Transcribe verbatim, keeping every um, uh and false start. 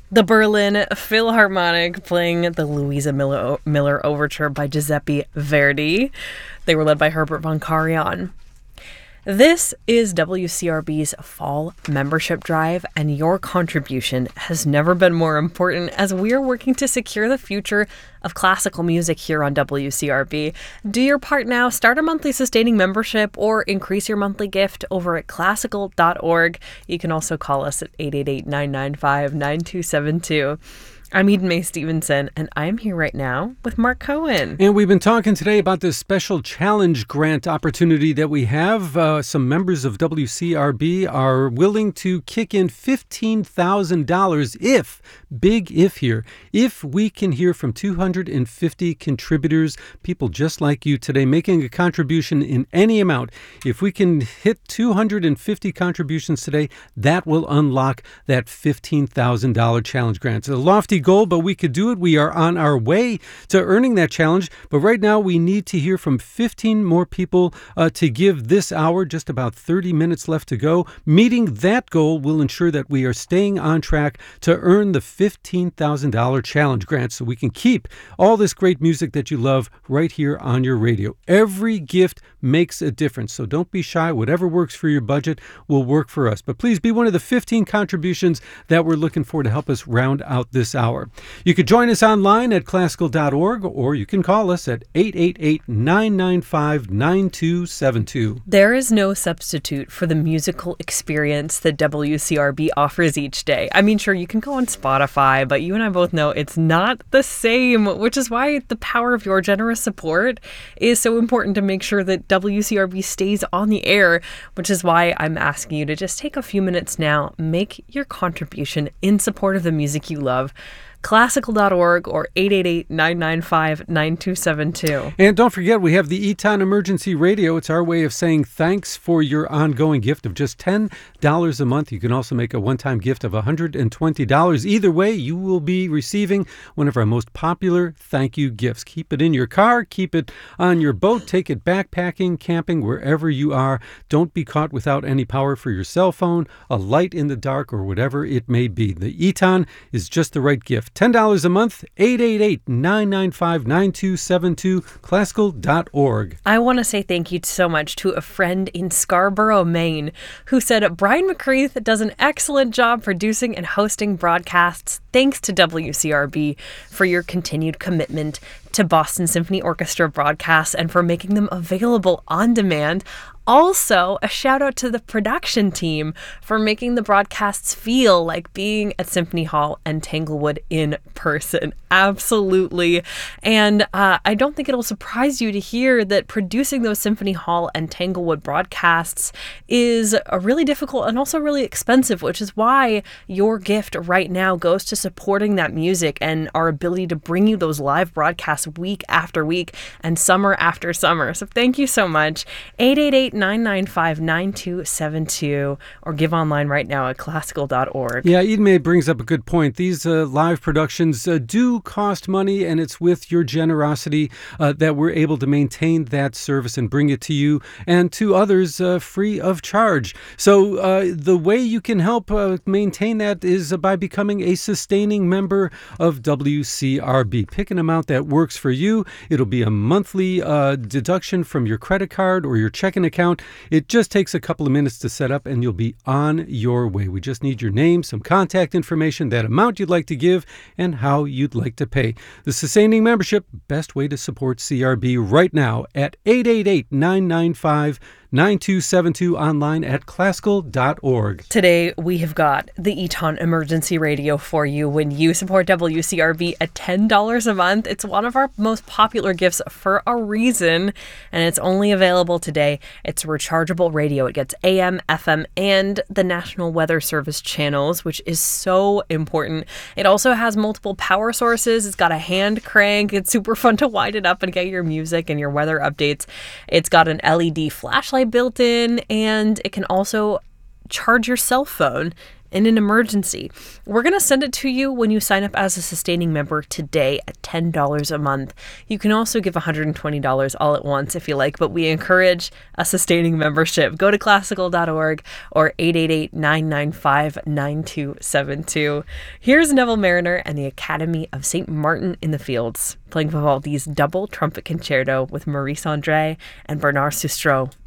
The Berlin Philharmonic playing the Luisa Miller, Miller Overture by Giuseppe Verdi. They were led by Herbert von Karajan. This is W C R B's fall membership drive, and your contribution has never been more important as we are working to secure the future of classical music here on W C R B. Do your part now. Start a monthly sustaining membership or increase your monthly gift over at classical dot org. You can also call us at eight eight eight, nine nine five, nine two seven two. I'm Eden Mae Stevenson, and I'm here right now with Mark Cohen. And we've been talking today about this special challenge grant opportunity that we have. Uh, some members of W C R B are willing to kick in fifteen thousand dollars if, big if here, if we can hear from two hundred fifty contributors, people just like you today, making a contribution in any amount. If we can hit two hundred fifty contributions today, that will unlock that fifteen thousand dollars challenge grant. It's a lofty goal, but we could do it. We are on our way to earning that challenge. But right now, we need to hear from fifteen more people uh, to give this hour, just about thirty minutes left to go. Meeting that goal will ensure that we are staying on track to earn the fifteen thousand dollars challenge grant so we can keep all this great music that you love right here on your radio. Every gift makes a difference, so don't be shy. Whatever works for your budget will work for us. But please be one of the fifteen contributions that we're looking for to help us round out this hour. You could join us online at classical dot org, or you can call us at eight eight eight, nine nine five, nine two seven two. There is no substitute for the musical experience that W C R B offers each day. I mean, sure, you can go on Spotify, but you and I both know it's not the same, which is why the power of your generous support is so important to make sure that W C R B stays on the air, which is why I'm asking you to just take a few minutes now, make your contribution in support of the music you love. classical dot org or eight eight eight, nine nine five, nine two seven two. And don't forget, we have the Eton Emergency Radio. It's our way of saying thanks for your ongoing gift of just ten dollars a month. You can also make a one-time gift of one hundred twenty dollars. Either way, you will be receiving one of our most popular thank you gifts. Keep it in your car, keep it on your boat, take it backpacking, camping, wherever you are. Don't be caught without any power for your cell phone, a light in the dark, or whatever it may be. The Eton is just the right gift. ten dollars a month, eight eight eight, nine nine five, nine two seven two, classical dot org. I want to say thank you so much to a friend in Scarborough, Maine, who said Brian McCreath does an excellent job producing and hosting broadcasts. Thanks to W C R B for your continued commitment to Boston Symphony Orchestra broadcasts and for making them available on demand. Also, a shout out to the production team for making the broadcasts feel like being at Symphony Hall and Tanglewood in person. Absolutely. And uh, I don't think it'll surprise you to hear that producing those Symphony Hall and Tanglewood broadcasts is a really difficult and also really expensive, which is why your gift right now goes to supporting that music and our ability to bring you those live broadcasts week after week and summer after summer. So thank you so much. eight eight eight, nine nine five, nine two seven two or give online right now at classical dot org. Yeah, Eden Mae brings up a good point. These uh, live productions uh, do cost money, and it's with your generosity uh, that we're able to maintain that service and bring it to you and to others uh, free of charge. So uh, the way you can help uh, maintain that is uh, by becoming a sustaining member of W C R B. Pick an amount that works for you. It'll be a monthly uh, deduction from your credit card or your checking account. It just takes a couple of minutes to set up and you'll be on your way. We just need your name, some contact information, that amount you'd like to give, and how you'd like to pay. The sustaining membership, best way to support C R B right now at eight eight eight, nine nine five, nine two seven two, online at classical dot org. Today, we have got the Eton Emergency Radio for you when you support W C R B at ten dollars a month. It's one of our most popular gifts for a reason, and it's only available today. It's a rechargeable radio. It gets A M, F M, and the National Weather Service channels, which is so important. It also has multiple power sources. It's got a hand crank. It's super fun to wind it up and get your music and your weather updates. It's got an L E D flashlight built in, and it can also charge your cell phone in an emergency. We're going to send it to you when you sign up as a sustaining member today at ten dollars a month. You can also give one hundred twenty dollars all at once if you like, but we encourage a sustaining membership. Go to classical dot org or eight eight eight, nine nine five, nine two seven two. Here's Neville Mariner and the Academy of Saint Martin in the Fields playing Vivaldi's Double Trumpet Concerto with Maurice Andre and Bernard Sustro.